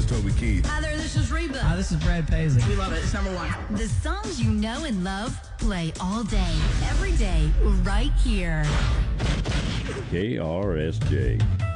is Toby Keith. Hi there, this is Reba. Hi, this is Brad Paisley. We love it. It's number one. The songs you know and love play all day, every day, right here. KRSJ.